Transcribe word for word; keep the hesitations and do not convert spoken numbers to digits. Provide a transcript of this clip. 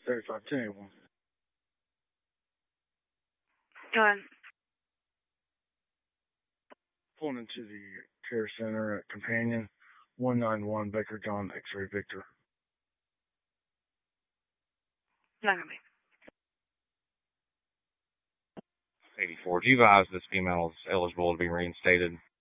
thirty-five ten eighty-one. Go ahead. Pulling into the care center at Companion, one nine one Baker John X-ray Victor. Not gonna be. eighty-four. Do you advise this female is eligible to be reinstated?